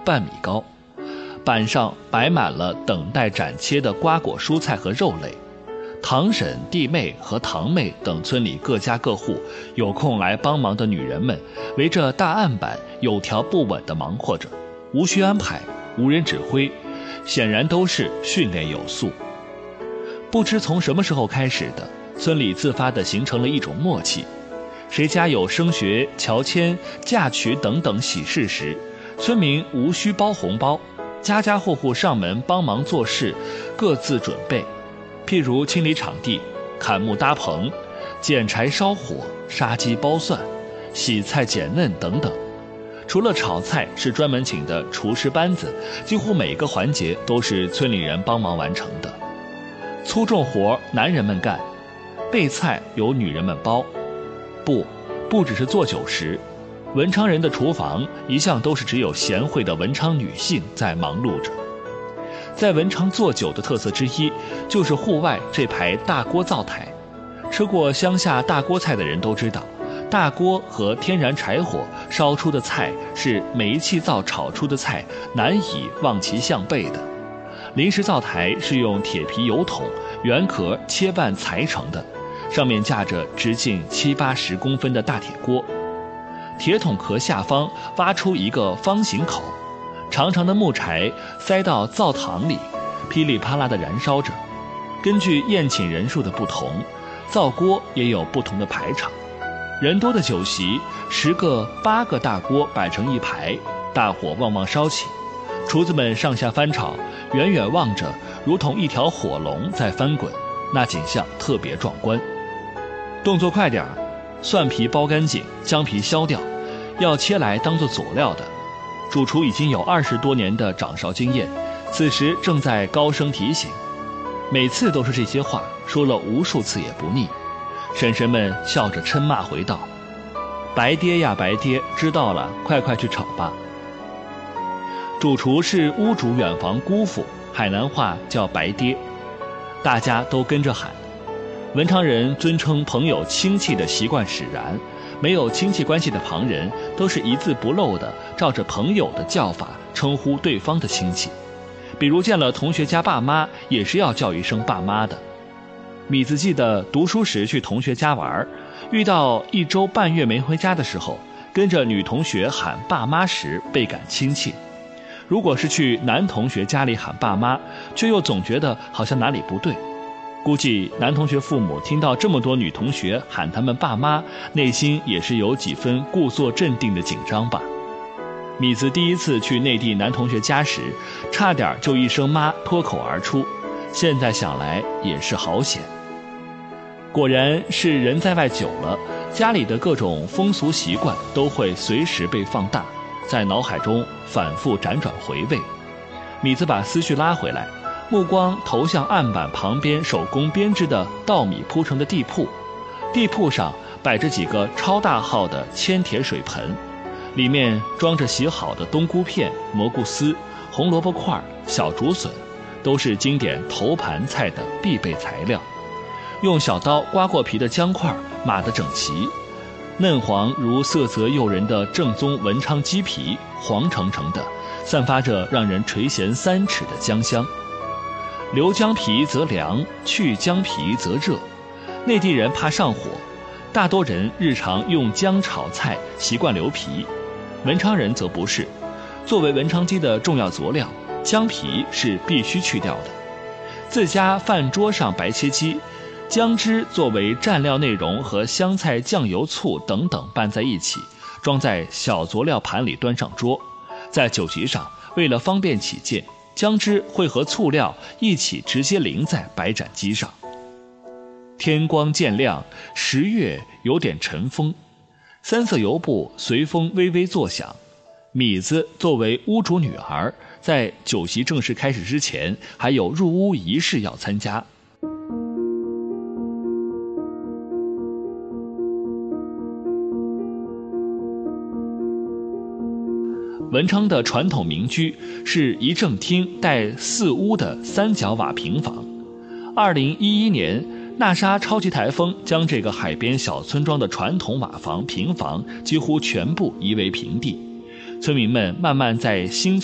半米高，板上摆满了等待斩切的瓜果蔬菜和肉类。堂婶、弟妹和堂妹等村里各家各户有空来帮忙的女人们，围着大案板有条不紊地忙活着，无需安排，无人指挥，显然都是训练有素。不知从什么时候开始的，村里自发地形成了一种默契，谁家有升学、乔迁、嫁娶等等喜事时，村民无需包红包，家家户户上门帮忙做事，各自准备，譬如清理场地、砍木搭棚、捡柴烧火、杀鸡剥蒜、洗菜捡嫩等等。除了炒菜是专门请的厨师班子，几乎每个环节都是村里人帮忙完成的。粗重活男人们干，备菜由女人们包。不只是做酒食，文昌人的厨房一向都是只有贤惠的文昌女性在忙碌着。在文昌做酒的特色之一，就是户外这排大锅灶台。吃过乡下大锅菜的人都知道，大锅和天然柴火烧出的菜是煤气灶炒出的菜难以望其项背的。临时灶台是用铁皮油桶圆壳切半裁成的，上面架着直径70-80公分的大铁锅，铁桶壳下方挖出一个方形口，长长的木柴塞到灶膛里，噼里啪啦地燃烧着。根据宴请人数的不同，灶锅也有不同的排场。人多的酒席，10个、8个大锅摆成一排，大火旺旺烧起，厨子们上下翻炒，远远望着如同一条火龙在翻滚，那景象特别壮观。动作快点儿，蒜皮剥干净，姜皮削掉，要切来当做佐料的。主厨已经有20多年的掌勺经验，此时正在高声提醒，每次都是这些话，说了无数次也不腻。婶婶们笑着嗔骂回道：“白爹呀白爹，知道了，快快去炒吧。”主厨是屋主远房姑父，海南话叫白爹，大家都跟着喊。文昌人尊称朋友亲戚的习惯使然，没有亲戚关系的旁人都是一字不漏地照着朋友的叫法称呼对方的亲戚，比如见了同学家爸妈也是要叫一声爸妈的。米子记得读书时去同学家玩，遇到1周半月没回家的时候，跟着女同学喊爸妈时倍感亲切。如果是去男同学家里喊爸妈，却又总觉得好像哪里不对。估计男同学父母听到这么多女同学喊他们爸妈，内心也是有几分故作镇定的紧张吧。米子第一次去内地男同学家时，差点就一声妈脱口而出，现在想来也是好险。果然是人在外久了，家里的各种风俗习惯都会随时被放大，在脑海中反复辗转回味。米子把思绪拉回来，目光投向案板旁边手工编织的稻米铺成的地铺，地铺上摆着几个超大号的铅铁水盆，里面装着洗好的冬菇片、蘑菇丝、红萝卜块、小竹笋，都是经典头盘菜的必备材料。用小刀刮过皮的姜块码得整齐，嫩黄如色泽诱人的正宗文昌鸡皮，黄澄澄的，散发着让人垂涎3尺的姜香。留姜皮则凉，去姜皮则热。内地人怕上火，大多人日常用姜炒菜习惯留皮，文昌人则不是。作为文昌鸡的重要佐料，姜皮是必须去掉的。自家饭桌上白切鸡，姜汁作为蘸料内容和香菜、酱油、醋等等拌在一起，装在小佐料盘里端上桌。在酒席上，为了方便起见，姜汁会和醋料一起直接淋在白斩鸡上。天光渐亮，10月有点晨风，3色油布随风微微作响。米子作为屋主女儿，在酒席正式开始之前，还有入屋仪式要参加。文昌的传统民居是一正厅带4屋的3角瓦平房。2011年，纳沙超级台风将这个海边小村庄的传统瓦房平房几乎全部夷为平地。村民们慢慢在新